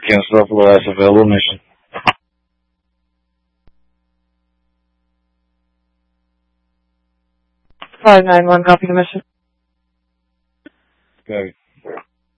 Against Buffalo, last available mission. 591, copy the mission. Copy.